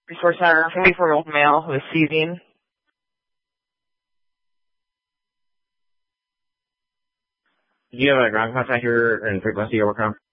Resource Center, 44-year-old male who is seizing. Do you have a ground contact here and frequency you're working on?